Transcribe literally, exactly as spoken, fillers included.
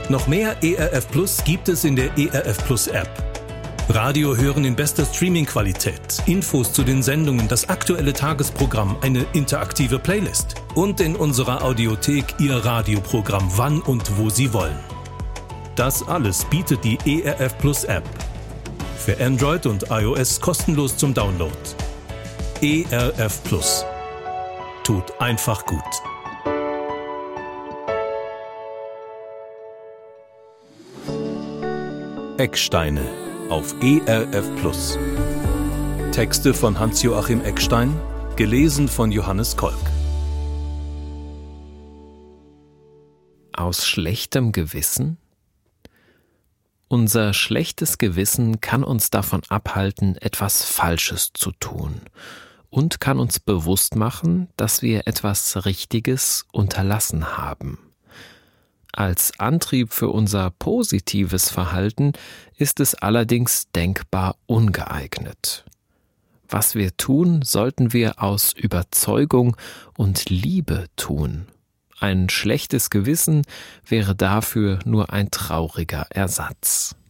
Noch mehr E R F Plus gibt es in der E R F Plus App. Radio hören in bester Streaming-Qualität, Infos zu den Sendungen, das aktuelle Tagesprogramm, eine interaktive Playlist und in unserer Audiothek Ihr Radioprogramm wann und wo Sie wollen. Das alles bietet die E R F Plus App. Für Android und iOS kostenlos zum Download. E R F Plus. Tut einfach gut. Ecksteine auf E R F Plus. Texte von Hans-Joachim Eckstein, gelesen von Johannes Kolk. Aus schlechtem Gewissen? Unser schlechtes Gewissen kann uns davon abhalten, etwas Falsches zu tun und kann uns bewusst machen, dass wir etwas Richtiges unterlassen haben. Als Antrieb für unser positives Verhalten ist es allerdings denkbar ungeeignet. Was wir tun, sollten wir aus Überzeugung und Liebe tun. Ein schlechtes Gewissen wäre dafür nur ein trauriger Ersatz.